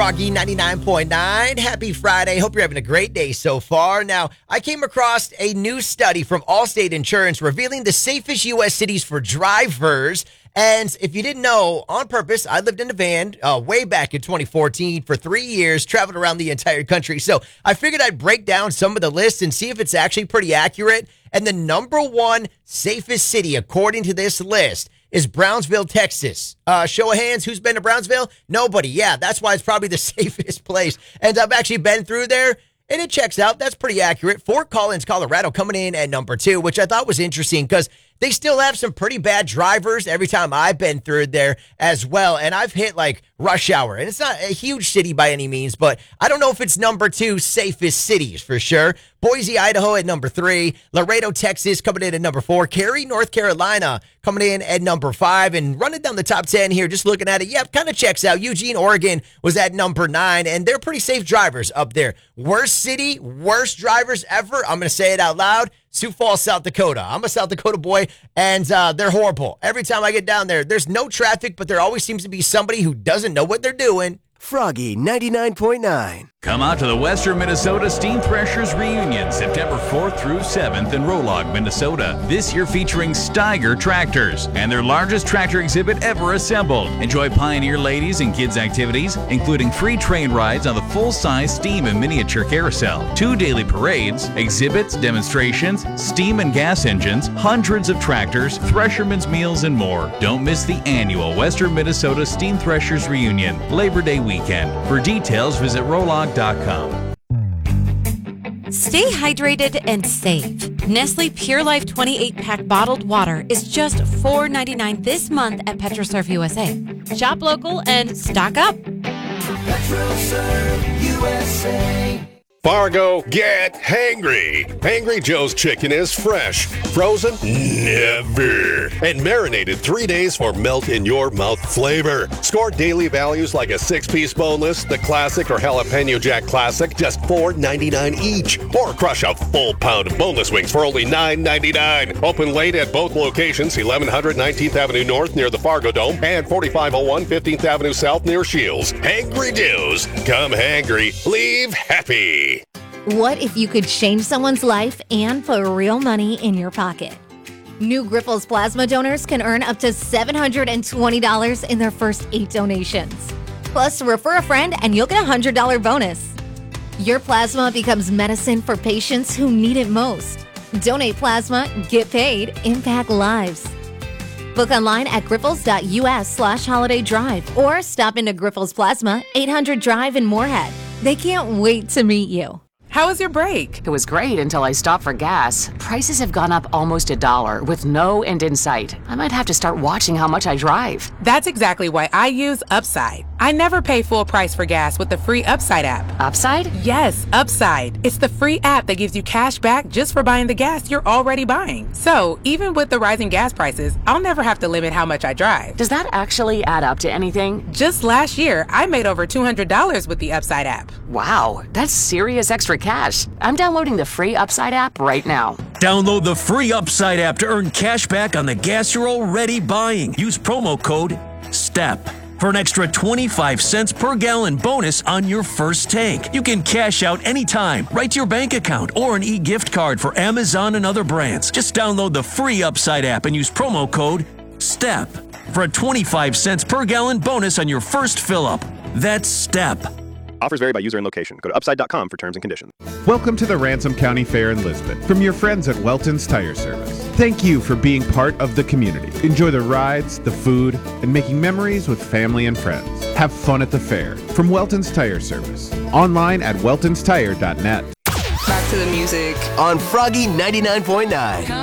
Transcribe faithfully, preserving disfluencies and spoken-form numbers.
Froggy ninety-nine point nine. Happy Friday. Hope you're having a great day so far. Now, I came across a new study from Allstate Insurance revealing the safest U S cities for drivers. And if you didn't know, on purpose, I lived in a van uh, way back in twenty fourteen for three years, traveled around the entire country. So I figured I'd break down some of the lists and see if it's actually pretty accurate. And the number one safest city, according to this list, is Brownsville, Texas. Uh, show of hands, who's been to Brownsville? Nobody. Yeah, that's why it's probably the safest place. And I've actually been through there, and it checks out. That's pretty accurate. Fort Collins, Colorado, coming in at number two, which I thought was interesting because they still have some pretty bad drivers every time I've been through there as well. And I've hit like rush hour. And it's not a huge city by any means, but I don't know if it's number two safest cities for sure. Boise, Idaho at number three. Laredo, Texas coming in at number four. Cary, North Carolina coming in at number five. And running down the top ten here, just looking at it, yep, kind of checks out. Eugene, Oregon was at number nine. And they're pretty safe drivers up there. Worst city, worst drivers ever. I'm going to say it out loud. Sioux Falls, South Dakota. I'm a South Dakota boy, and uh, they're horrible. Every time I get down there, there's no traffic, but there always seems to be somebody who doesn't know what they're doing. Froggy ninety-nine point nine. Come out to the Western Minnesota Steam Threshers Reunion, September fourth through seventh in Rolog, Minnesota. This year featuring Steiger tractors and their largest tractor exhibit ever assembled. Enjoy Pioneer ladies and kids activities, including free train rides on the full-size steam and miniature carousel, two daily parades, exhibits, demonstrations, steam and gas engines, hundreds of tractors, threshermen's meals, and more. Don't miss the annual Western Minnesota Steam Threshers Reunion, Labor Day weekend. For details, visit rolog dot com. Stay hydrated and save. Nestle Pure Life twenty-eight pack bottled water is just four ninety-nine this month at PetroServe U S A. Shop local and stock up. PetroServe U S A. Fargo, get hangry. Hangry Joe's chicken is fresh, frozen, never, and marinated three days for melt-in-your-mouth flavor. Score daily values like a six-piece boneless, the classic, or jalapeno jack classic, just four ninety-nine each. Or crush a full pound of boneless wings for only nine ninety-nine. Open late at both locations, eleven hundred nineteenth Avenue North near the Fargo Dome and forty-five oh one fifteenth Avenue South near Shields. Hangry Joe's. Come hangry, leave happy. What if you could change someone's life and put real money in your pocket? New Grifols plasma donors can earn up to seven hundred twenty dollars in their first eight donations. Plus, refer a friend and you'll get a one hundred dollars bonus. Your plasma becomes medicine for patients who need it most. Donate plasma, get paid, impact lives. Book online at grifols.us slash holiday drive or stop into Grifols Plasma, eight hundred Drive in Moorhead. They can't wait to meet you. How was your break? It was great until I stopped for gas. Prices have gone up almost a dollar with no end in sight. I might have to start watching how much I drive. That's exactly why I use Upside. I never pay full price for gas with the free Upside app. Upside? Yes, Upside. It's the free app that gives you cash back just for buying the gas you're already buying. So even with the rising gas prices, I'll never have to limit how much I drive. Does that actually add up to anything? Just last year, I made over two hundred dollars with the Upside app. Wow, that's serious extra cash. I'm downloading the free Upside app right now. Download the free Upside app to earn cash back on the gas you're already buying. Use promo code STEP for an extra twenty-five cents per gallon bonus on your first tank. You can cash out anytime, right to your bank account, or an e-gift card for Amazon and other brands. Just download the free Upside app and use promo code STEP for a twenty-five cents per gallon bonus on your first fill-up. That's STEP. Offers vary by user and location. Go to upside dot com for terms and conditions. Welcome to the Ransom County Fair in Lisbon from your friends at Welton's Tire Service. Thank you for being part of the community. Enjoy the rides, the food, and making memories with family and friends. Have fun at the fair from Welton's Tire Service. Online at weltons tire dot net. Back to the music on Froggy ninety-nine point nine.